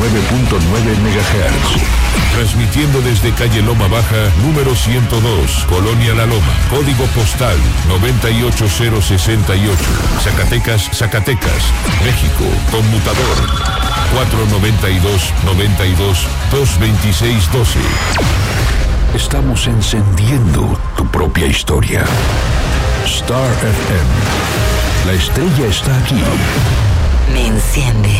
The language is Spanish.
MHz. Transmitiendo desde calle Loma Baja, número 102, Colonia La Loma, código postal 98068, Zacatecas, Zacatecas, México, conmutador 492-92-226-12. Estamos encendiendo tu propia historia. Star FM. La estrella está aquí. Me enciende.